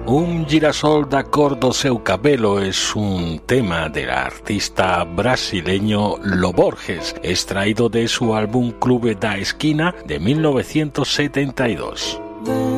Un girasol da cor do seu cabelo es un tema del artista brasileño Lo Borges, extraído de su álbum Clube da Esquina de 1972.